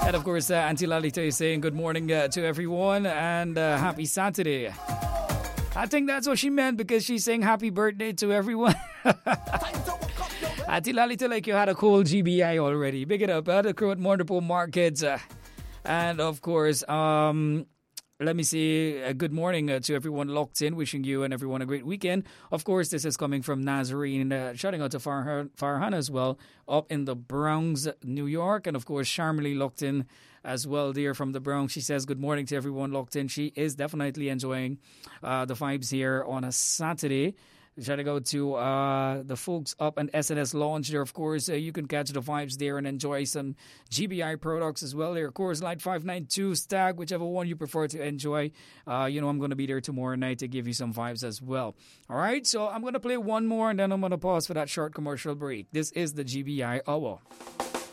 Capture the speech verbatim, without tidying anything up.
And of course, uh, Auntie Lalita is saying good morning uh, to everyone and uh, happy Saturday. I think that's what she meant because she's saying happy birthday to everyone. Auntie Lalita, like you had a cool G B I already. Big it up. Uh, the crew at Mornipool Market. Uh, and of course, um... let me say uh, good morning uh, to everyone locked in. Wishing you and everyone a great weekend. Of course, this is coming from Nazarene. Uh, shouting out to Farhan, Farhan as well, up in the Bronx, New York. And of course, Sharmily locked in as well, dear, from the Bronx. She says good morning to everyone locked in. She is definitely enjoying uh, the vibes here on a Saturday. Try to go to uh, the folks up in S N S Lounge there. Of course, uh, you can catch the vibes there and enjoy some G B I products as well there. Of course, Light five nine two, Stag, whichever one you prefer to enjoy. Uh, you know, I'm going to be there tomorrow night to give you some vibes as well. All right, so I'm going to play one more and then I'm going to pause for that short commercial break. This is the G B I Hour.